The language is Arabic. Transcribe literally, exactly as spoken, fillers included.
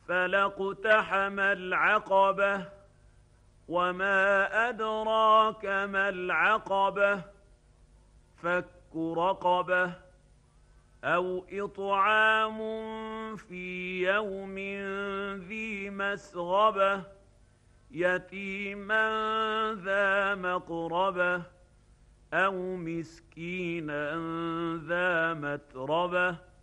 فلاقتحم العقبة وما أدراك ما العقبة فك رقبة أو إطعام في يوم ذي مسغبة يتيما ذا مقربة أو مسكينا ذا متربة